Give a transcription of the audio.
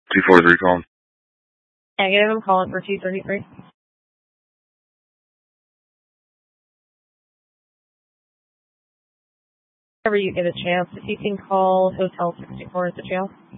243 calling. Negative, I'm calling for 233. Whenever you get a chance, if you can call Hotel 64 at the jail.